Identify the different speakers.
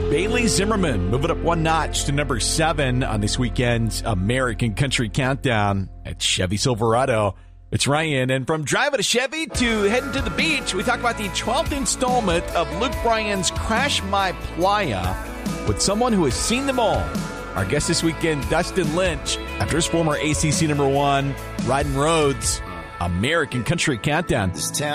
Speaker 1: Bailey Zimmerman moving up one notch to number 7 on this weekend's American Country Countdown at Chevy Silverado. It's Ryan, and from driving a Chevy to heading to the beach, we talk about the 12th installment of Luke Bryan's Crash My Playa with someone who has seen them all. Our guest this weekend, Dustin Lynch, after his former ACC number 1, Riding Roads, American Country Countdown.
Speaker 2: This town